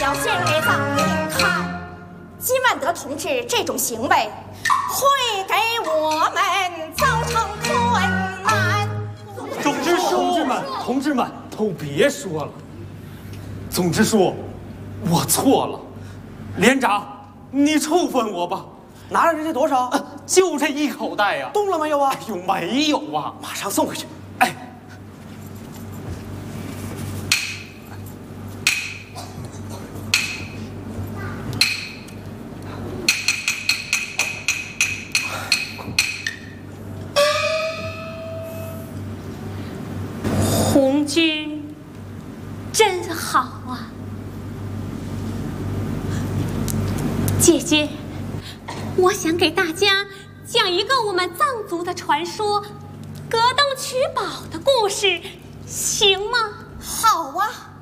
表现给藏民看。金万德同志这种行为会给我们造成困难。 同志们，都别说了。总之说，我错了。连长，你处分我吧。 拿了人家多少？ 就这一口袋呀。 动了没有啊？ 哎呦，没有啊， 马上送回去。 哎。 红军真好啊！姐姐，我想给大家讲一个我们藏族的传说——格登取宝的故事，行吗？ 好啊。